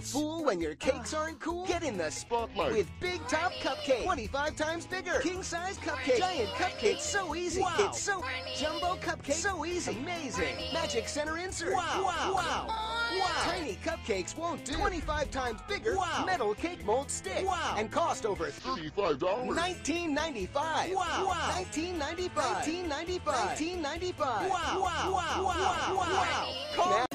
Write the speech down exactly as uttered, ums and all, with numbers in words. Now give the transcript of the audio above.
Fool when your cakes aren't cool? Get in the spotlight with Big Top Cupcake. twenty-five times bigger. King-size cupcake. Giant cupcake. So easy. Wow. It's so jumbo cupcake. So easy. Amazing. Magic center insert. Wow. Wow. Wow. Wow. Tiny cupcakes won't do. twenty-five times bigger. Wow. Metal cake mold stick. Wow. And cost over thirty-five dollars. nineteen ninety-five. Wow. Wow. nineteen ninety-five. nineteen ninety-five. nineteen ninety-five. Wow. Wow. Wow. Wow. Wow. Wow. Call